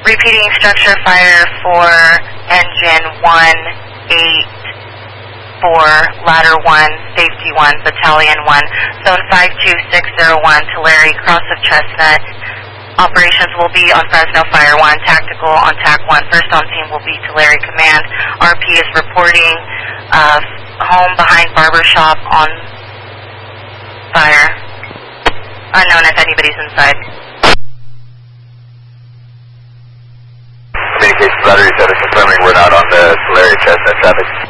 Repeating structure fire for engine 184, ladder 1, safety 1, battalion 1, zone 52601, Tulare, cross of Chestnut. Operations will be on Fresno Fire 1, tactical on TAC 1. First on scene will be Tulare Command. RP is reporting home behind barbershop on fire. Unknown if anybody's inside. Communications battery 7 confirming we're not on the Tulare Chestnut traffic.